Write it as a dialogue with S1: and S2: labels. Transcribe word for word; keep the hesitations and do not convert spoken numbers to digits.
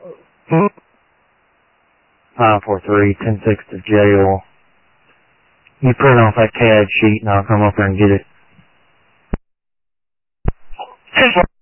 S1: five four three, ten six to jail. You print off that C A D sheet and I'll come up there and get it.